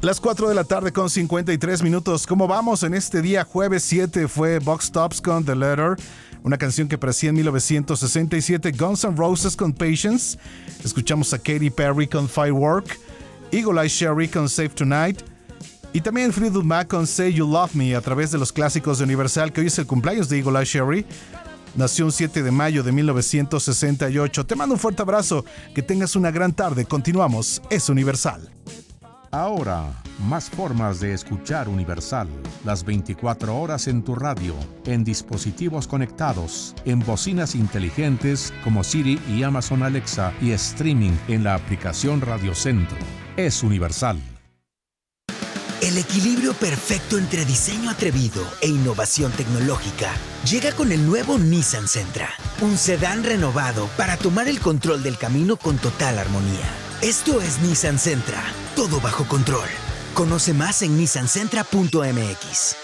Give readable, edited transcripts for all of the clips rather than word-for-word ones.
Las 4 de la tarde con 53 minutos. ¿Cómo vamos en este día? Jueves 7 fue Box Tops con The Letter, una canción que aparecía en 1967. Guns N' Roses con Patience. Escuchamos a Katy Perry con Firework. Eagle Eye Cherry con Save Tonight. Y también Fleetwood Mac con Say You Love Me a través de los clásicos de Universal, que hoy es el cumpleaños de Eagle Eye Cherry. Nació un 7 de mayo de 1968. Te mando un fuerte abrazo. Que tengas una gran tarde. Continuamos. Es Universal. Ahora, más formas de escuchar Universal. Las 24 horas en tu radio, en dispositivos conectados, en bocinas inteligentes como Siri y Amazon Alexa y streaming en la aplicación Radio Centro. Es Universal. El equilibrio perfecto entre diseño atrevido e innovación tecnológica llega con el nuevo Nissan Sentra, un sedán renovado para tomar el control del camino con total armonía. Esto es Nissan Sentra, todo bajo control. Conoce más en nissansentra.mx.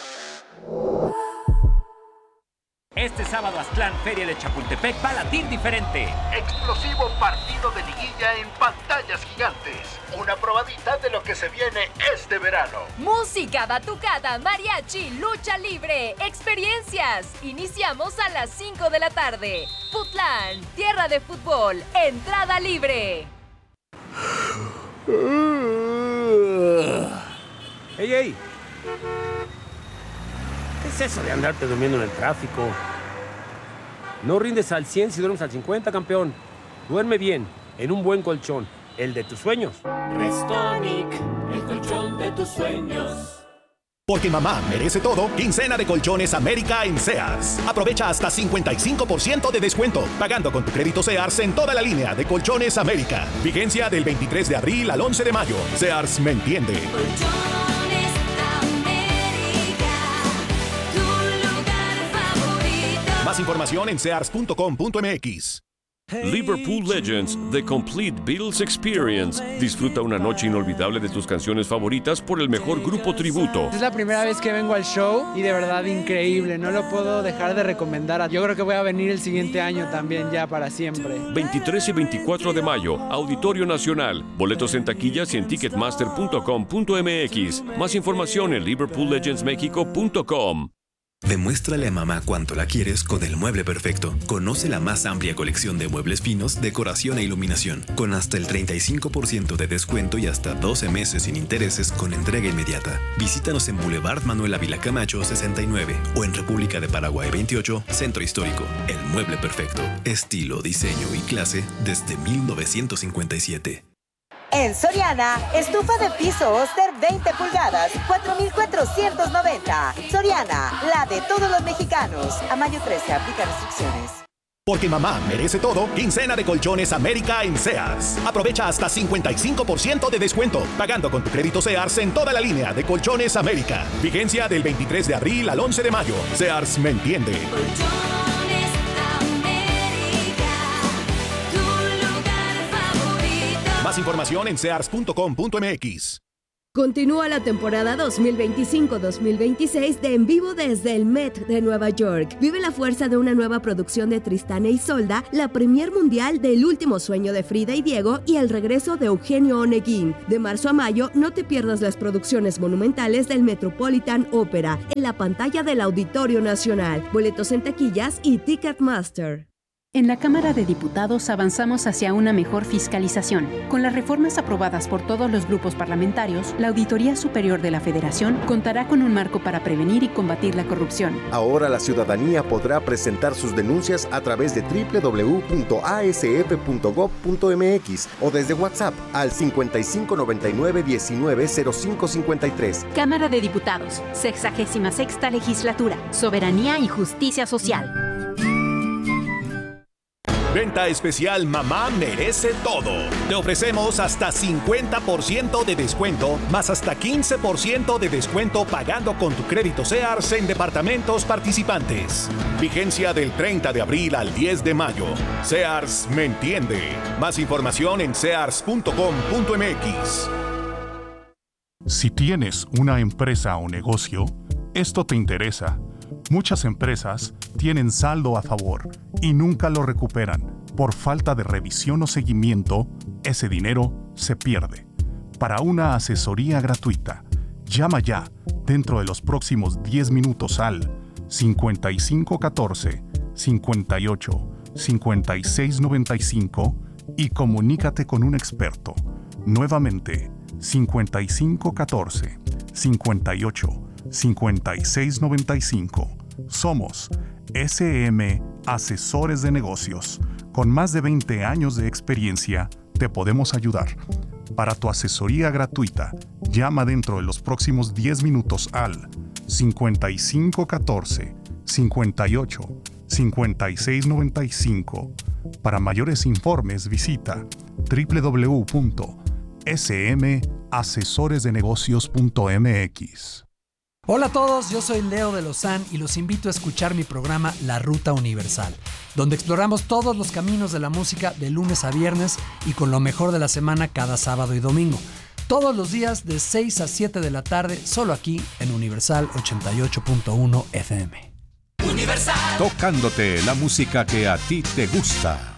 Este sábado Aztlán Feria de Chapultepec va a latir diferente. Explosivo partido de liguilla en pantallas gigantes. Una probadita de lo que se viene este verano. Música, batucada, mariachi, lucha libre, experiencias. Iniciamos a las 5 de la tarde. Futlán, tierra de fútbol, entrada libre. ¡Ey, ey! ¿Qué es eso de andarte durmiendo en el tráfico? No rindes al 100 si duermes al 50, campeón. Duerme bien, en un buen colchón, el de tus sueños. Restonic, el colchón de tus sueños. Porque mamá merece todo, quincena de Colchones América en Sears. Aprovecha hasta 55% de descuento, pagando con tu crédito Sears en toda la línea de Colchones América. Vigencia del 23 de abril al 11 de mayo. Sears me entiende. Colchones América, tu lugar favorito. Más información en sears.com.mx. Liverpool Legends, The Complete Beatles Experience. Disfruta una noche inolvidable de tus canciones favoritas por el mejor grupo tributo. Es la primera vez que vengo al show y de verdad increíble. No lo puedo dejar de recomendar. Yo creo que voy a venir el siguiente año también, ya para siempre. 23 y 24 de mayo, Auditorio Nacional. Boletos en taquillas y en ticketmaster.com.mx. Más información en liverpoollegendsmexico.com. Demuéstrale a mamá cuánto la quieres con el mueble perfecto. Conoce la más amplia colección de muebles finos, decoración e iluminación, con hasta el 35% de descuento y hasta 12 meses sin intereses con entrega inmediata. Visítanos en Boulevard Manuel Ávila Camacho 69 o en República de Paraguay 28, Centro Histórico. El mueble perfecto. Estilo, diseño y clase desde 1957. En Soriana, estufa de piso Oster 20 pulgadas, 4,490. Soriana, la de todos los mexicanos. A mayo 13, aplica restricciones. Porque mamá merece todo, quincena de Colchones América en Sears. Aprovecha hasta 55% de descuento, pagando con tu crédito Sears en toda la línea de Colchones América. Vigencia del 23 de abril al 11 de mayo. Sears me entiende. Más información en sears.com.mx. Continúa la temporada 2025-2026 de En Vivo desde el Met de Nueva York. Vive la fuerza de una nueva producción de Tristán e Isolda, la premier mundial del Último Sueño de Frida y Diego y el regreso de Eugenio Oneguín. De marzo a mayo, no te pierdas las producciones monumentales del Metropolitan Opera en la pantalla del Auditorio Nacional. Boletos en taquillas y Ticketmaster. En la Cámara de Diputados avanzamos hacia una mejor fiscalización. Con las reformas aprobadas por todos los grupos parlamentarios, la Auditoría Superior de la Federación contará con un marco para prevenir y combatir la corrupción. Ahora la ciudadanía podrá presentar sus denuncias a través de www.asf.gov.mx o desde WhatsApp al 5599-190553. Cámara de Diputados, 66ª Legislatura, Soberanía y Justicia Social. Venta especial Mamá merece todo. Te ofrecemos hasta 50% de descuento, más hasta 15% de descuento pagando con tu crédito Sears en departamentos participantes. Vigencia del 30 de abril al 10 de mayo. Sears me entiende. Más información en sears.com.mx. Si tienes una empresa o negocio, esto te interesa. Muchas empresas tienen saldo a favor y nunca lo recuperan. Por falta de revisión o seguimiento, ese dinero se pierde. para una asesoría gratuita. Llama ya, dentro de los próximos 10 minutos al 5514 58 56 95 y comunícate con un experto. Nuevamente, 5514 58 56 95. Somos SM Asesores de Negocios. Con más de 20 años de experiencia, te podemos ayudar. Para tu asesoría gratuita, llama dentro de los próximos 10 minutos al 5514 58 56 95. Para mayores informes, visita www.smasesoresdenegocios.mx. Hola a todos, yo soy Leo de Lozán y los invito a escuchar mi programa La Ruta Universal, donde exploramos todos los caminos de la música de lunes a viernes y con lo mejor de la semana cada sábado y domingo. Todos los días de 6 a 7 de la tarde, solo aquí en Universal 88.1 FM. Universal. Tocándote la música que a ti te gusta.